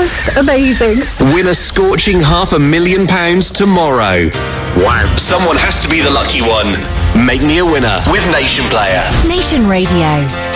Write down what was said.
just amazing. Win a scorching £500,000 tomorrow. Wow. Someone has to be the lucky one. Make me a winner with Nation Player. Nation Radio.